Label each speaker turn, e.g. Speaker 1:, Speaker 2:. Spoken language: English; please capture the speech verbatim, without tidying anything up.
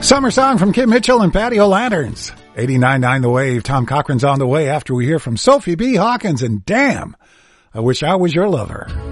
Speaker 1: Summer song from Kim Mitchell and Patio Lanterns. eighty-nine point nine The Wave. Tom Cochran's on the way after we hear from Sophie B. Hawkins and Damn, I Wish I Was Your Lover.